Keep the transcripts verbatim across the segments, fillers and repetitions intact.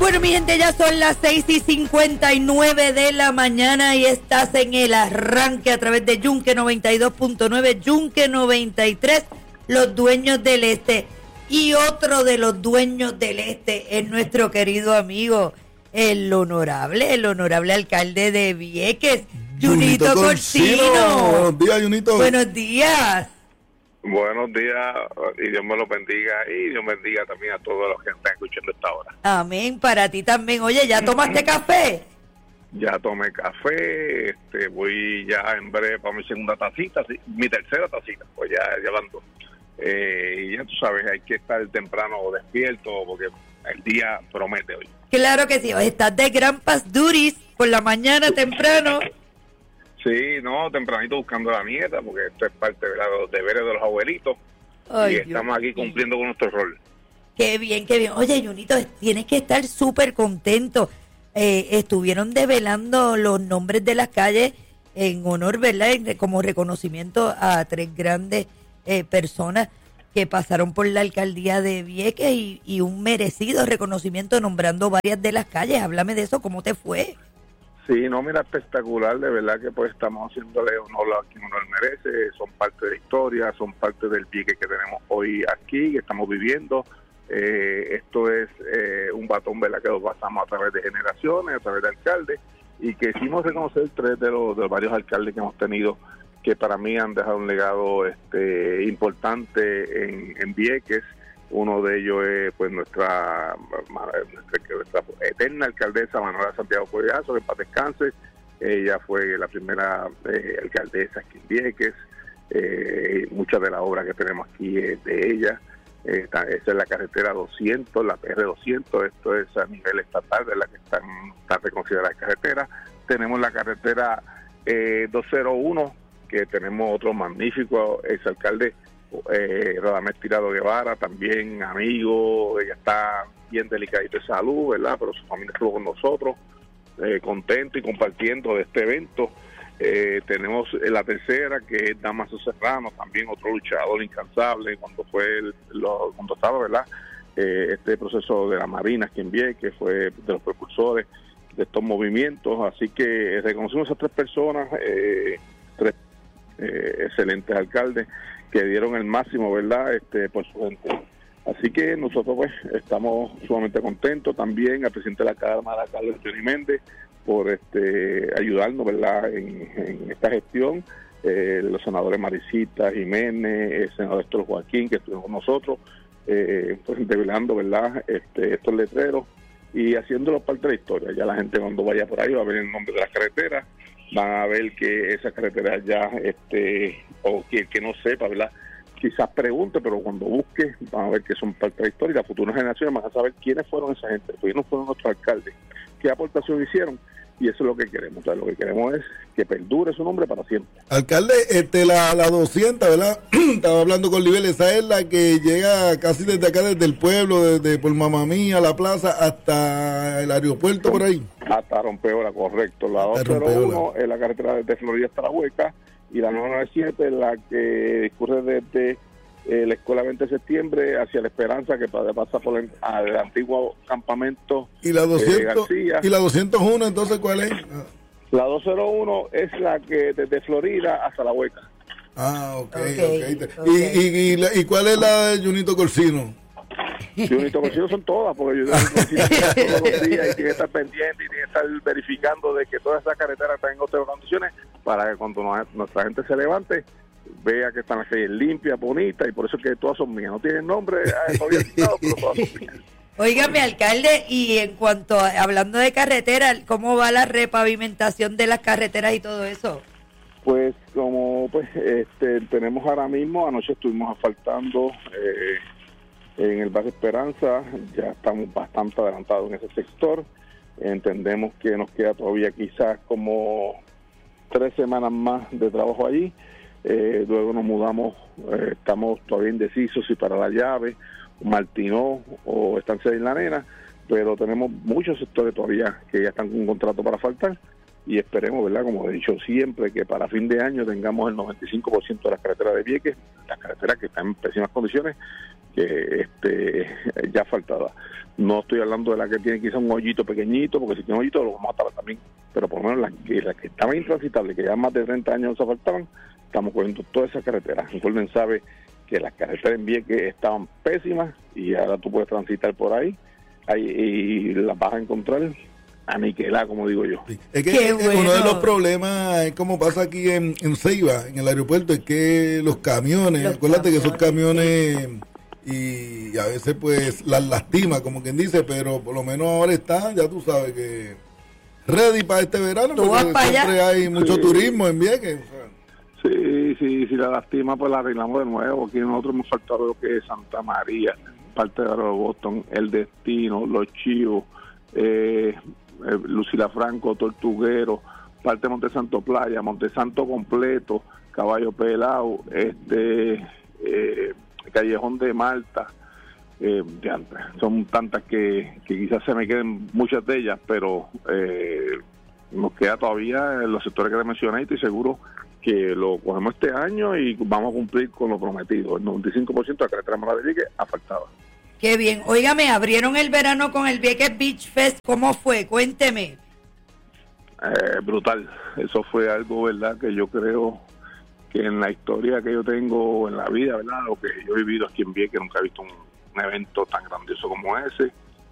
Bueno, mi gente, ya son las seis y cincuenta y nueve de la mañana y estás en el arranque a través de Yunque noventa y dos punto nueve, Yunque noventa y tres, los dueños del este. Y otro de los dueños del este es nuestro querido amigo, el honorable, el honorable alcalde de Vieques, Junito Corsino. Buenos días, Junito. Buenos días. Buenos días y Dios me los bendiga y Dios bendiga también a todos los que están escuchando esta hora. Amén, para ti también. Oye, ¿ya tomaste café? Ya tomé café, este, voy ya en breve para mi segunda tacita, sí, mi tercera tacita, pues ya, ya van dos. Eh, y ya tú sabes, hay que estar temprano despierto porque el día promete hoy. Claro que sí, hoy estás de Grandpa's Duties por la mañana temprano. Sí, no, tempranito buscando a la nieta, porque esto es parte de los deberes de los abuelitos. Ay, y estamos Dios aquí cumpliendo con nuestro rol. Qué bien, qué bien. Oye, Junito, tienes que estar súper contento. Eh, estuvieron develando los nombres de las calles en honor, ¿verdad? Como reconocimiento a tres grandes eh, personas que pasaron por la alcaldía de Vieques y, y un merecido reconocimiento nombrando varias de las calles. Háblame de eso, ¿cómo te fue? Sí, no, mira, espectacular, de verdad que pues estamos haciéndole honor a quien uno merece, son parte de la historia, son parte del Vieques que tenemos hoy aquí, que estamos viviendo. Eh, esto es eh, un batón, ¿verdad?, que lo pasamos a través de generaciones, a través de alcaldes, y que hicimos reconocer tres de los, de los varios alcaldes que hemos tenido, que para mí han dejado un legado este importante en, en Vieques. Uno de ellos es pues nuestra, nuestra, nuestra eterna alcaldesa Manuela Santiago Collazo, que en paz descanse. Ella fue la primera eh, alcaldesa aquí en Vieques. Eh, muchas de las obras que tenemos aquí es de ella. Eh, esta, esa es la carretera doscientos, la P R doscientos, esto es a nivel estatal, de la que están, está reconocida la carretera. Tenemos la carretera eh, doscientos uno, que tenemos otro magnífico exalcalde, Eh, Radamés Tirado Guevara, también amigo, ella está bien delicadito de salud, ¿verdad? Pero su familia estuvo con nosotros, eh, contento y compartiendo de este evento. Eh, tenemos la tercera, que es Damaso Serrano, también otro luchador incansable, cuando fue el, lo, cuando estaba, ¿verdad? Eh, este proceso de la Marina, quien vi, que fue de los precursores de estos movimientos. Así que reconocemos a tres personas, eh, tres eh, excelentes alcaldes, que dieron el máximo, ¿verdad?, este, por su gente. Así que nosotros pues estamos sumamente contentos. También al presidente de la Cámara, Carlos Johnny Méndez, por este ayudarnos, ¿verdad?, en, en esta gestión. Eh, los senadores Maricita Jiménez, el senador Héctor Joaquín, que estuvieron con nosotros, eh, pues develando, ¿verdad?, este, estos letreros y haciéndolo parte de la historia. Ya la gente cuando vaya por ahí va a ver el nombre de las carreteras, van a ver que esas carreteras ya, este, o que, que no sepa, ¿verdad?, quizás pregunte, pero cuando busque van a ver que son parte de la historia y las futuras generaciones van a saber quiénes fueron esa gente, quiénes fueron nuestros alcaldes, qué aportación hicieron, y eso es lo que queremos. O sea, lo que queremos es que perdure su nombre para siempre. Alcalde, este, la, la doscientos, ¿verdad? Estaba hablando con Libel, esa es la que llega casi desde acá, desde el pueblo, desde por Mamá Mía, la plaza, hasta el aeropuerto por ahí. Hasta Rompeola, correcto. La doscientos uno es la carretera desde Florida hasta La Hueca, y la novecientos noventa y siete es la que discurre desde eh, la escuela veinte de septiembre hacia La Esperanza, que pasa por el, el antiguo campamento. ¿Y la doscientos, eh, García. ¿Y la doscientos uno entonces cuál es? La doscientos uno es la que desde Florida hasta La Hueca. Ah, ok, okay, ok. okay. ¿Y, y, y, la, ¿Y cuál es la de Junito Corsino? Junito Corsino son todas, porque yo todos los días y tiene que estar pendiente y tiene que estar verificando de que todas esas carreteras están en otras condiciones, para que cuando nuestra gente se levante vea que están las calles limpias, bonitas, y por eso es que todas son mías. No tienen nombre eh, todavía citado, pero todas son mías. Óigame, alcalde, y en cuanto a, hablando de carretera, ¿cómo va la repavimentación de las carreteras y todo eso? Pues como pues este tenemos ahora mismo, anoche estuvimos asfaltando eh, en el barrio Esperanza, ya estamos bastante adelantados en ese sector. Entendemos que nos queda todavía quizás como tres semanas más de trabajo allí. Eh, luego nos mudamos, eh, estamos todavía indecisos si para La Llave, Martinó o Estancia de Isla Nena, pero tenemos muchos sectores todavía que ya están con un contrato para asfaltar, y esperemos, ¿verdad?, como he dicho siempre, que para fin de año tengamos el noventa y cinco por ciento de las carreteras de Vieques, las carreteras que están en pésimas condiciones, que este ya faltaba. No estoy hablando de la que tiene quizá un hoyito pequeñito, porque si tiene un hoyito lo vamos a tapar también, pero por lo menos las que, las que estaban intransitables, que ya más de treinta años nos faltaban, estamos cogiendo toda esa carretera. Recuerden, sabe que las carreteras en Vieques estaban pésimas y ahora tú puedes transitar por ahí, ahí y las vas a encontrar aniquiladas, como digo yo. Sí. Es que es, bueno. Uno de los problemas es como pasa aquí en, en Ceiba, en el aeropuerto, es que los camiones, los acuérdate camiones, que esos camiones y a veces pues las lastima, como quien dice, pero por lo menos ahora están, ya tú sabes que ready para este verano, porque siempre hay mucho sí. turismo en Vieques. O sea. Sí, sí, si la lastima pues la arreglamos de nuevo. Aquí nosotros hemos faltado lo que es Santa María, parte de Boston, El Destino, Los Chivos, eh, eh, Lucila Franco, Tortuguero, parte de Montesanto Playa, Montesanto completo, Caballo Pelao, este eh, Callejón de Malta, eh, son tantas que, que quizás se me queden muchas de ellas, pero eh, nos queda todavía en los sectores que te mencioné y estoy seguro que lo cogemos este año y vamos a cumplir con lo prometido. El noventa y cinco por ciento de la carretera Mala de Vieques ha faltado. Qué bien. Óigame, abrieron el verano con el Vieques Beach Fest. ¿Cómo fue? Cuénteme. Eh, brutal. Eso fue algo, ¿verdad?, que yo creo que en la historia que yo tengo en la vida, ¿verdad?, lo que yo he vivido aquí en Vieques, nunca he visto un, un evento tan grandioso como ese.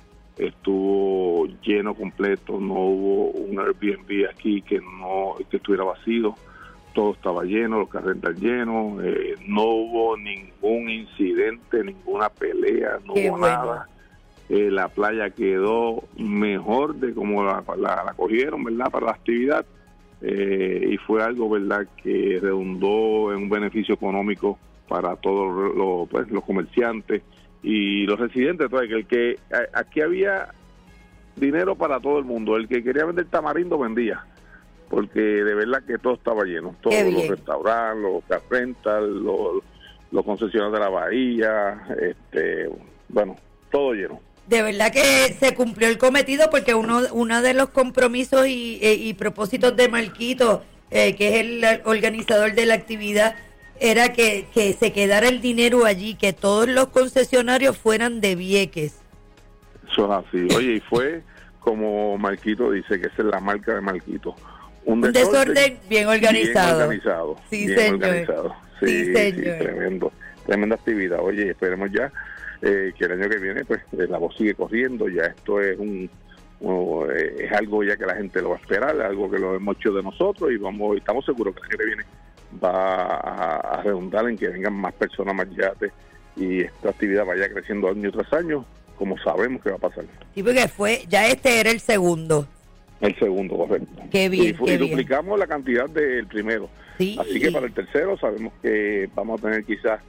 Estuvo lleno completo, no hubo un Airbnb aquí que no que estuviera vacío. Todo estaba lleno, los carros están llenos, eh, no hubo ningún incidente, ninguna pelea, no Qué hubo bueno. nada. Eh, la playa quedó mejor de como la, la, la cogieron, ¿verdad?, para la actividad. Eh, y fue algo, ¿verdad?, que redundó en un beneficio económico para todos los, pues, los comerciantes y los residentes. Entonces, el que aquí había dinero para todo el mundo. El que quería vender tamarindo vendía, porque de verdad que todo estaba lleno, todos los restaurantes, los carrentas, los, los concesionarios de la bahía, este, bueno, todo lleno. De verdad que se cumplió el cometido, porque uno uno de los compromisos y, y, y propósitos de Marquito, eh, que es el organizador de la actividad, era que, que se quedara el dinero allí, que todos los concesionarios fueran de Vieques. Eso es así. Oye, y fue como Marquito dice, que esa es la marca de Marquito. Un desorden, un desorden bien organizado. Bien organizado. Sí, bien señor. Organizado. Sí, sí, señor. Sí, tremendo. Tremenda actividad. Oye, esperemos ya eh, que el año que viene pues eh, la voz sigue corriendo. Ya esto es un, un eh, es algo ya que la gente lo va a esperar, algo que lo hemos hecho de nosotros y vamos estamos seguros que el año que viene va a, a redundar en que vengan más personas, más yates y esta actividad vaya creciendo año tras año, como sabemos que va a pasar. Sí, porque fue, ya este era el segundo. El segundo, correcto. Qué bien, y, qué y bien. duplicamos la cantidad del primero. Sí. Así que para el tercero sabemos que vamos a tener quizás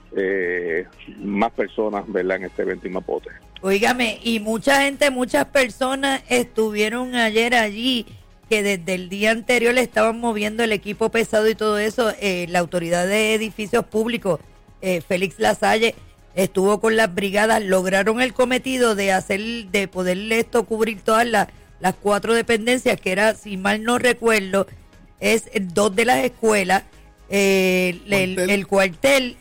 eh, más personas, ¿verdad?, en este evento y más potes. Óigame, y mucha gente, muchas personas estuvieron ayer allí, que desde el día anterior le estaban moviendo el equipo pesado y todo eso. Eh, la autoridad de edificios públicos, eh, Félix Lasalle, estuvo con las brigadas, lograron el cometido de hacer, de poderle esto cubrir todas las las cuatro dependencias, que era, si mal no recuerdo, es dos de las escuelas, eh, el, el, el cuartel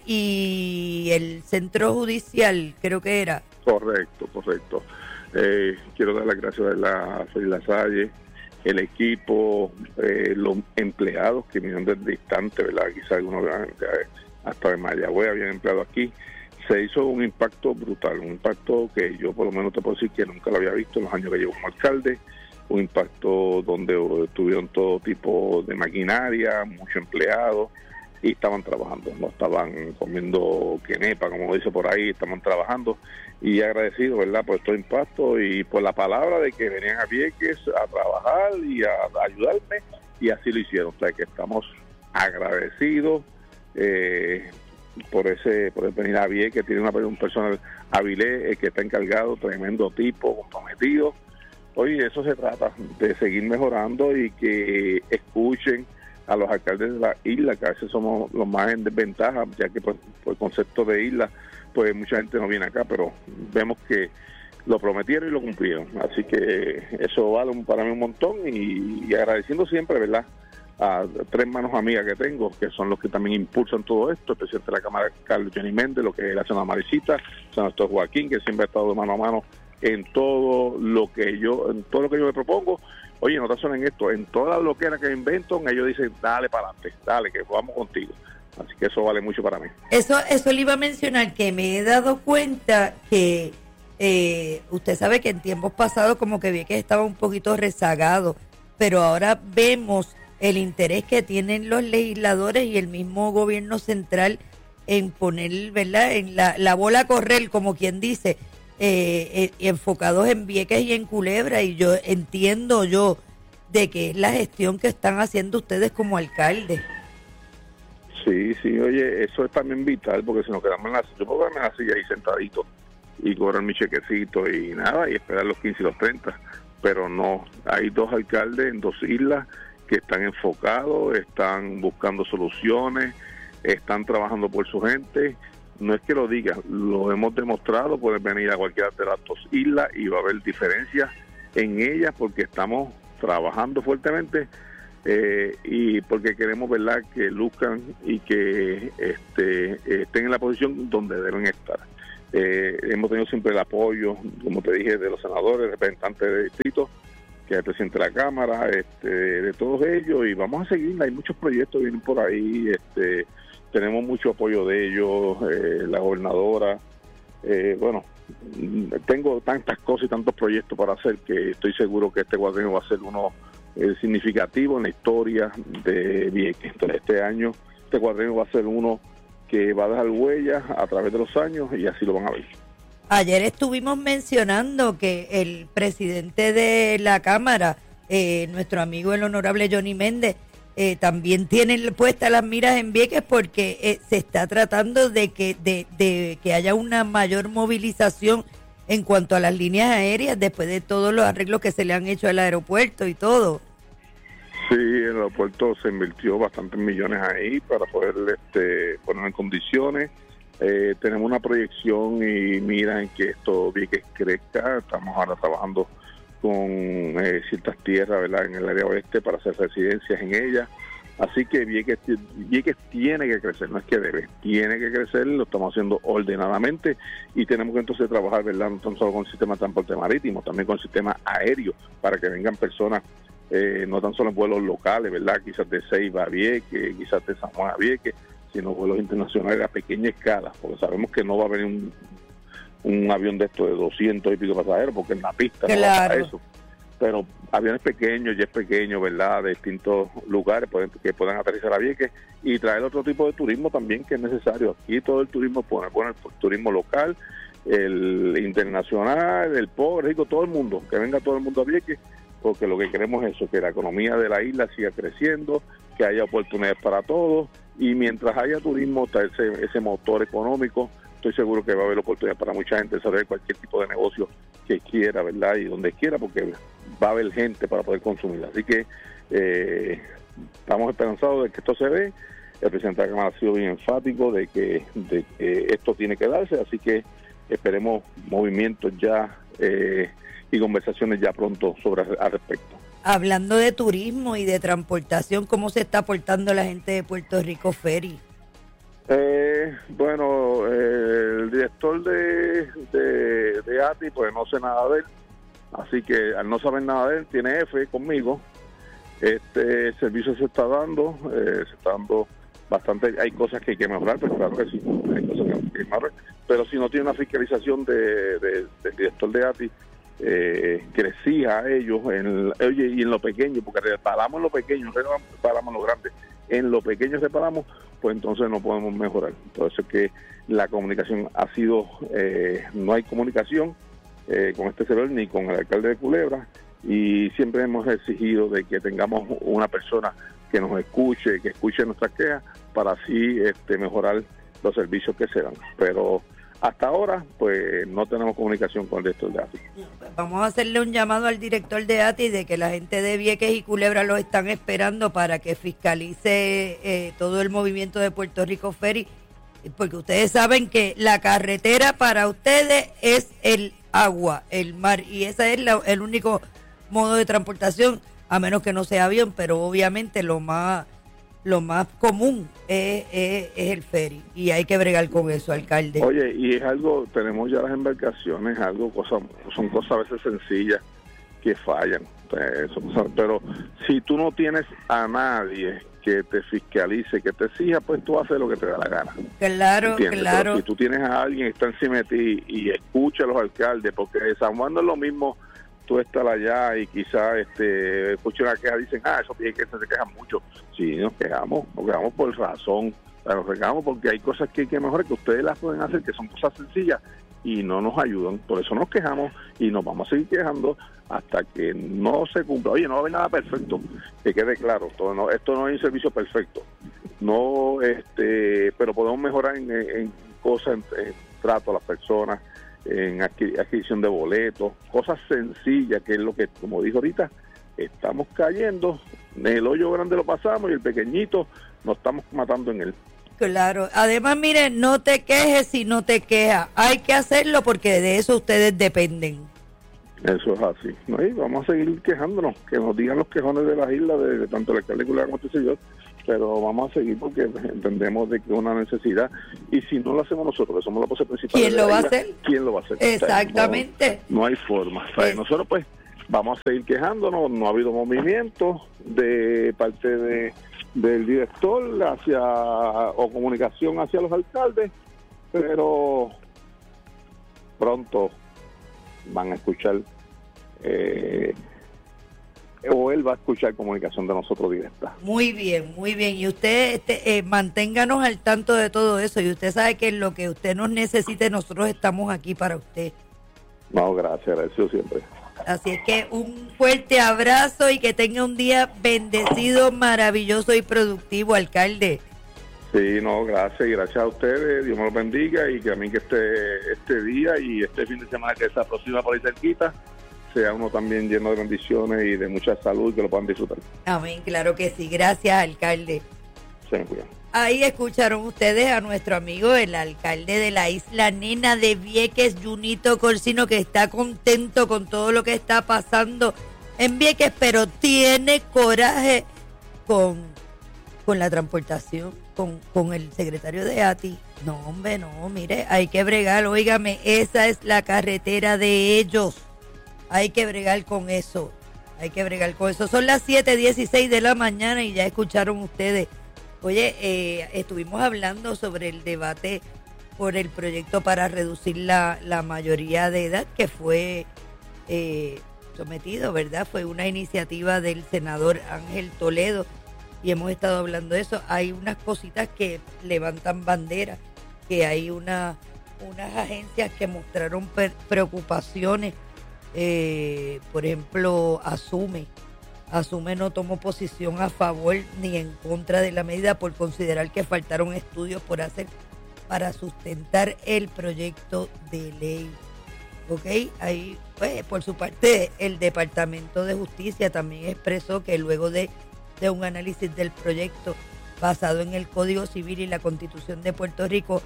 y el centro judicial, creo que era. Correcto, correcto. Eh, quiero dar las gracias a la Félix Lasalle, el equipo, eh, los empleados que vinieron desde distante, ¿verdad? Quizás algunos hasta de Mayagüez habían empleado aquí. Se hizo un impacto brutal, un impacto que yo por lo menos te puedo decir que nunca lo había visto en los años que llevo como alcalde, un impacto donde tuvieron todo tipo de maquinaria, muchos empleados y estaban trabajando, no estaban comiendo quenepa, como dice por ahí, estaban trabajando y agradecido, ¿verdad?, por estos impactos y por la palabra de que venían a Vieques a trabajar y a, a ayudarme y así lo hicieron, o sea que estamos agradecidos. Eh, por ese por venir a Vieques, que tiene una un personal Avilés eh, que está encargado, tremendo tipo, comprometido. Oye, de eso se trata, de seguir mejorando y que escuchen a los alcaldes de la isla, que a veces somos los más en desventaja, ya que por, por el concepto de isla, pues mucha gente no viene acá, pero vemos que lo prometieron y lo cumplieron. Así que eso vale para mí un montón y, y agradeciendo siempre, ¿verdad?, a tres manos amigas que tengo, que son los que también impulsan todo esto, el presidente de la Cámara, Carlos Johnny Méndez, lo que es la senadora Maricita, el senador Joaquín, que siempre ha estado de mano a mano en todo lo que yo, en todo lo que yo me propongo. Oye, no tan solo en esto, en toda la loquera que inventan, ellos dicen, dale para adelante, dale, que vamos contigo. Así que eso vale mucho para mí. Eso, eso le iba a mencionar, que me he dado cuenta que eh, usted sabe que en tiempos pasados como que vi que estaba un poquito rezagado, pero ahora vemos el interés que tienen los legisladores y el mismo gobierno central en poner, ¿verdad?, en la, la bola a correr, como quien dice, eh, eh, enfocados en Vieques y en Culebra, y yo entiendo yo de que es la gestión que están haciendo ustedes como alcaldes. Sí, sí, oye, eso es también vital, porque si nos quedamos en la silla, yo puedo quedarme en la silla ahí sentadito y cobrar mi chequecito y nada, y esperar los quince y los treinta, pero no, hay dos alcaldes en dos islas que están enfocados, están buscando soluciones, están trabajando por su gente. No es que lo diga, lo hemos demostrado, pueden venir a cualquiera de las dos islas y va a haber diferencias en ellas porque estamos trabajando fuertemente eh, y porque queremos, verdad, que luzcan y que este, estén en la posición donde deben estar. Eh, hemos tenido siempre el apoyo, como te dije, de los senadores, representantes de distrito, que es el presidente de la Cámara, este, de todos ellos, y vamos a seguir. Hay muchos proyectos que vienen por ahí, este, tenemos mucho apoyo de ellos, eh, la gobernadora, eh, bueno, tengo tantas cosas y tantos proyectos para hacer que estoy seguro que este cuatrienio va a ser uno eh, significativo en la historia de Vieques. Entonces este año, este cuatrienio va a ser uno que va a dejar huellas a través de los años y así lo van a ver. Ayer estuvimos mencionando que el presidente de la Cámara, eh, nuestro amigo el honorable Johnny Méndez, eh, también tiene puestas las miras en Vieques porque eh, se está tratando de que de, de que haya una mayor movilización en cuanto a las líneas aéreas después de todos los arreglos que se le han hecho al aeropuerto y todo. Sí, el aeropuerto se invirtió bastantes millones ahí para poder este, poner en condiciones. Eh, tenemos una proyección y mira en que esto Vieques crezca. Estamos ahora trabajando con eh, ciertas tierras, ¿verdad?, en el área oeste para hacer residencias en ellas. Así que Vieques, Vieques tiene que crecer, no es que debe, tiene que crecer, lo estamos haciendo ordenadamente y tenemos que entonces trabajar, ¿verdad?, no tan solo con el sistema de transporte marítimo, también con el sistema aéreo para que vengan personas, eh, no tan solo en vuelos locales, ¿verdad?, quizás de Ceiba a Vieques, quizás de San Juan a Vieques, sino vuelos internacionales a pequeña escala, porque sabemos que no va a venir un, un avión de estos de doscientos y pico pasajeros, porque en la pista claro. no va para eso. Pero aviones pequeños, jets pequeños, ¿verdad?, de distintos lugares pueden, que puedan aterrizar a Vieques y traer otro tipo de turismo también que es necesario. Aquí todo el turismo, pone, pone el turismo local, el internacional, el pobre, rico, todo el mundo, que venga todo el mundo a Vieques, porque lo que queremos es eso, que la economía de la isla siga creciendo, que haya oportunidades para todos, y mientras haya turismo, está ese, ese motor económico, estoy seguro que va a haber oportunidad para mucha gente de desarrollar cualquier tipo de negocio que quiera, ¿verdad?, y donde quiera, porque va a haber gente para poder consumir. Así que eh, estamos esperanzados de que esto se dé. El presidente de la Cámara ha sido bien enfático de que, de que esto tiene que darse, así que esperemos movimientos ya eh, y conversaciones ya pronto sobre al respecto. Hablando de turismo y de transportación, ¿cómo se está aportando la gente de Puerto Rico Ferry? Eh, bueno, eh, el director de, de, de A T I, pues no sé nada de él, así que al no saber nada de él, tiene F conmigo. Este servicio se está dando, eh, se está dando bastante, hay cosas que hay que mejorar, pero claro que sí, hay cosas que hay que mejorar, pero si no tiene una fiscalización de, de, del director de A T I, eh, que les exija a ellos, en, oye, y en lo pequeño, porque reparamos en lo pequeño, no reparamos en lo grande, en lo pequeño reparamos, pues entonces no podemos mejorar. Entonces que la comunicación ha sido, eh, no hay comunicación eh, con este servidor ni con el alcalde de Culebra, y siempre hemos exigido de que tengamos una persona que nos escuche, que escuche nuestras quejas, para así este, mejorar los servicios que se dan. Pero hasta ahora, pues no tenemos comunicación con el director de A T I. Vamos a hacerle un llamado al director de A T I de que la gente de Vieques y Culebra los están esperando para que fiscalice eh, todo el movimiento de Puerto Rico Ferry, porque ustedes saben que la carretera para ustedes es el agua, el mar, y ese es la, el único modo de transportación. a menos que no sea avión, pero obviamente lo más lo más común es, es, es el ferry, y hay que bregar con eso, alcalde. Oye, y es algo, tenemos ya las embarcaciones, algo, cosas, son cosas a veces sencillas que fallan, pero si tú no tienes a nadie que te fiscalice, que te exija, pues tú haces lo que te da la gana. Claro, ¿entiendes? claro. Pero si tú tienes a alguien que está encima de ti y escucha a los alcaldes, porque San Juan no es lo mismo tú estar allá y quizás este, escucha una queja, dicen, ah, eso tiene que se quejan mucho. Sí, nos quejamos, nos quejamos por razón, nos quejamos porque hay cosas que hay que mejorar, que ustedes las pueden hacer, que son cosas sencillas y no nos ayudan. Por eso nos quejamos y nos vamos a seguir quejando hasta que no se cumpla. Oye, no va a haber nada perfecto, que quede claro, todo no, esto no es un servicio perfecto, no, este, pero podemos mejorar en, en cosas, en, en trato a las personas, en adquisición de boletos, cosas sencillas, que es lo que, como dijo ahorita, estamos cayendo, el hoyo grande lo pasamos y el pequeñito nos estamos matando en él. Claro, además, mire, no te quejes si no te quejas, hay que hacerlo porque de eso ustedes dependen. Eso es así, ¿no? Y vamos a seguir quejándonos, que nos digan los quejones de las islas, de, de tanto el alcalde como este señor, pero vamos a seguir porque entendemos de que es una necesidad, y si no lo hacemos nosotros, que somos la voz principal, ¿quién lo va a hacer? ¿Quién lo va a hacer? Exactamente. O sea, no, no hay forma. O sea, es. Nosotros pues vamos a seguir quejándonos, no ha habido movimiento de parte de del director hacia o comunicación hacia los alcaldes, pero pronto van a escuchar eh, o él va a escuchar comunicación de nosotros directa. Muy bien, muy bien. Y usted este, eh, manténganos al tanto de todo eso. Y usted sabe que en lo que usted nos necesite, nosotros estamos aquí para usted. No, gracias, agradecido siempre. Así es que un fuerte abrazo y que tenga un día bendecido, maravilloso y productivo, alcalde. Sí, no, gracias y gracias a ustedes, Dios me los bendiga y que a mí que este, este día y este fin de semana que se aproxima por ahí cerquita, sea uno también lleno de bendiciones y de mucha salud y que lo puedan disfrutar. Amén, claro que sí, gracias, alcalde. Se me cuidan. Ahí escucharon ustedes a nuestro amigo, el alcalde de la Isla Nena de Vieques, Junito Corsino, que está contento con todo lo que está pasando en Vieques, pero tiene coraje con, con la transportación, con, con el secretario de A T I. No, hombre, no, mire, hay que bregar, óigame, esa es la carretera de ellos. Hay que bregar con eso, hay que bregar con eso. Son las siete dieciséis de la mañana y ya escucharon ustedes. Oye, eh, estuvimos hablando sobre el debate por el proyecto para reducir la, la mayoría de edad que fue eh, sometido, ¿verdad? Fue una iniciativa del senador Ángel Toledo y hemos estado hablando de eso. Hay unas cositas que levantan bandera, que hay una, unas agencias que mostraron per, preocupaciones, eh, por ejemplo, Asume. Asume no tomó posición a favor ni en contra de la medida por considerar que faltaron estudios por hacer para sustentar el proyecto de ley. ¿Ok? Ahí, pues, por su parte, el Departamento de Justicia también expresó que luego de, de un análisis del proyecto basado en el Código Civil y la Constitución de Puerto Rico,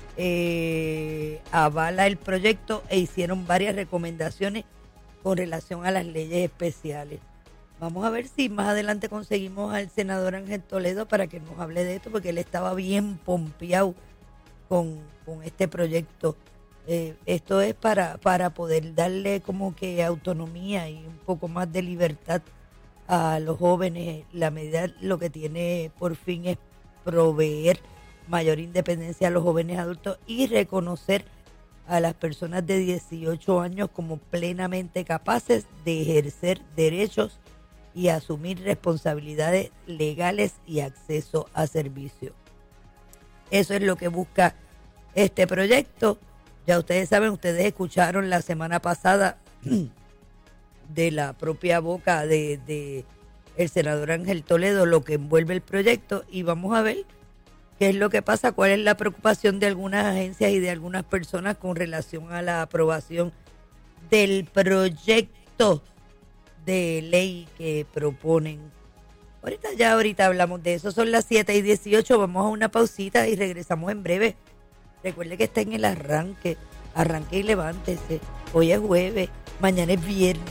eh, avala el proyecto e hicieron varias recomendaciones con relación a las leyes especiales. Vamos a ver si más adelante conseguimos al senador Ángel Toledo para que nos hable de esto, porque él estaba bien pompeado con, con este proyecto. Eh, esto es para, para poder darle como que autonomía y un poco más de libertad a los jóvenes. La medida lo que tiene por fin es proveer mayor independencia a los jóvenes adultos y reconocer a las personas de dieciocho años como plenamente capaces de ejercer derechos y asumir responsabilidades legales y acceso a servicios. Eso es lo que busca este proyecto. Ya ustedes saben, ustedes escucharon la semana pasada de la propia boca de, de el senador Ángel Toledo lo que envuelve el proyecto, y vamos a ver qué es lo que pasa, cuál es la preocupación de algunas agencias y de algunas personas con relación a la aprobación del proyecto de ley que proponen. Ahorita ya, ahorita hablamos de eso. Son las siete y dieciocho, vamos a una pausita y regresamos en breve. Recuerde que está en el arranque, arranque y levántese. Hoy es jueves, mañana es viernes.